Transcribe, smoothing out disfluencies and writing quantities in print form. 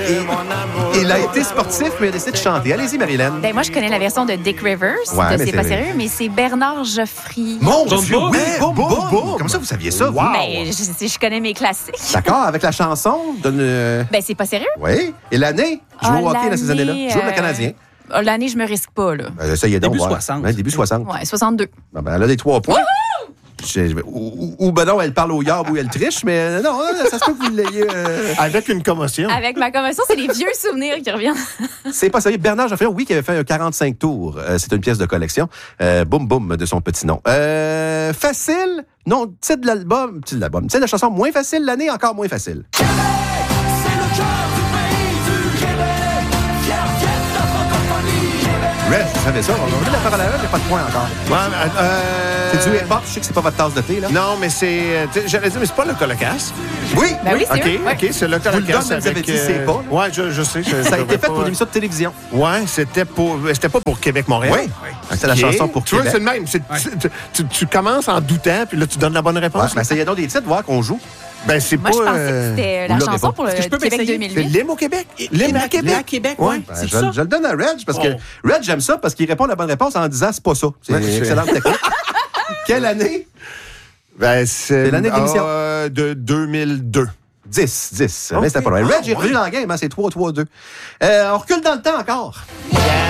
Il a été sportif, mais il a décidé de chanter. Allez-y, Marilyn. Ben, moi, je connais la version de Dick Rivers, Ouais, de mais C'est pas c'est- sérieux, mais c'est Bernard Geoffrier. Mon Boum, Dieu, boum. oui, Boum, boum, boum, boum. Comment ça, vous saviez ça? vous? Ben, je connais mes classiques. D'accord, avec la chanson de... Ben, c'est pas sérieux. Oui. Et l'année? Je joue au hockey dans ces l'année, années-là. Je joue pour le Canadien. L'année, je me risque pas, là. Ça y est donc. Début ouais. 60. Ouais, début 60. Ouais, 62. Bon, ben, elle a des 3 points. Ou ben non, elle parle au yard ou elle triche, mais non, ça se peut que vous l'ayez... Avec une commotion. Avec ma commotion, c'est les vieux souvenirs qui reviennent. C'est pas sérieux. Bernard Geoffrier, oui, qui avait fait un 45 tours. C'est une pièce de collection. Boum, boum, de son petit nom. Facile. Non, titre de l'album. Titre de la chanson moins facile, l'année encore moins facile. Red, vous savez ça. On a la parole à Red, il n'y a pas de point encore. Ouais, C'est du hip-hop. Je sais que c'est pas votre tasse de thé, là. Non, mais c'est... J'allais dire, mais c'est pas le Colocasse. Oui. Ben oui, c'est OK, eux. Ouais. OK, c'est le vous le Colocasse. donne, mais vous avez dit c'est pas. Ouais, je sais. Ça a été fait pour une émission de télévision. Ouais, c'était pas pour Québec-Montréal. Oui. C'est la chanson pour Tu vois, Québec. c'est le même. Tu commences en doutant, puis là, tu donnes la bonne Ouais, réponse. ben, essayez donc des titres, voir qu'on joue. Ben, c'est Moi, pas... je pensais que c'était la vous l'aurez chanson pas. pour le Est-ce que je peux Québec m'essayer? C'est 2008. l'hymne au Québec. L'hymne à Québec. À Québec, Ouais. ouais. Ben, C'est je ça. le donne à Reg parce que Reg, j'aime ça parce qu'il répond la bonne réponse en disant c'est pas ça. C'est Ouais, une c'est- excellente technique. Quelle année? Ben, C'est l'année de l'émission. De 2002. 10. Mais c'était pas loin. Reg est revenu dans le game, hein, c'est 3-3-2. On recule dans le temps encore. Yeah.